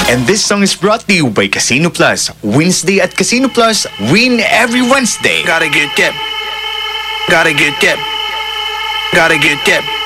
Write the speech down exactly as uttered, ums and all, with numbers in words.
And this song is brought to you by Casino Plus. Wednesday at Casino Plus, win every Wednesday. Gotta get that. Gotta get that. Gotta get that.